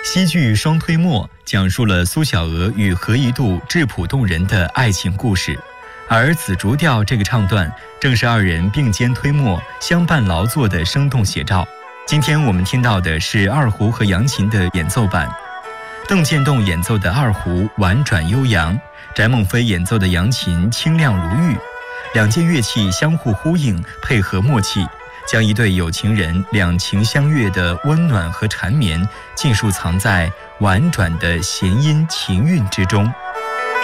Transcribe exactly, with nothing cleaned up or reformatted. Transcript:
戏剧《双推磨》讲述了苏小娥与何一度质朴动人的爱情故事，而紫竹调这个唱段正是二人并肩推磨、相伴劳作的生动写照。今天我们听到的是二胡和扬琴的演奏版，邓建栋演奏的二胡婉转悠扬，翟梦飞演奏的扬琴清亮如玉，两件乐器相互呼应，配合默契，将一对有情人两情相悦的温暖和缠绵尽数藏在婉转的弦音琴韵之中。